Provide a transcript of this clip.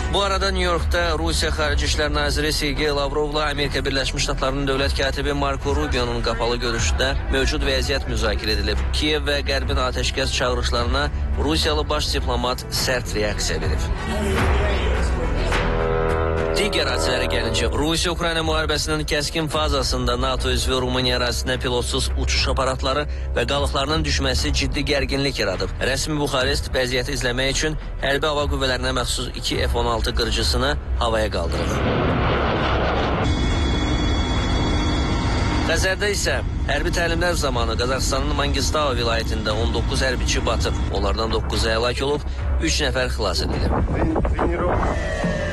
Bu arada New York'ta Rusiya Xarici İşlər Naziri Sergey Lavrovla Amerika Birləşmiş Ştatlarının dövlət katibi Marco Rubio'nun qapalı görüşdə mövcud vəziyyət müzakirə edilib. Kiyev və Qərbin atəşkəs çağırışlarına Rusiyalı baş diplomat sərt reaksiya verib. Digər hadisələrə gəlincə, Rusiya-Ukrayna müharibəsinin kəskin fazasında NATO üzvü Rumıniya ərazisinə pilotsuz uçuş aparatları və qalıqlarının düşməsi ciddi gərginlik yaradıb. Rəsmi Buxarest vəziyyəti izləmək üçün hərbi hava qüvvələrinə məxsus 2 F-16 qırıcısını havaya qaldırıb. Xəzərdə isə hərbi təlimlər zamanı Qazaxıstanın Mangistau vilayətində 19 hərbiçi batıb. Onlardan 9-u həlak olub, 3 nəfər xilas edilib.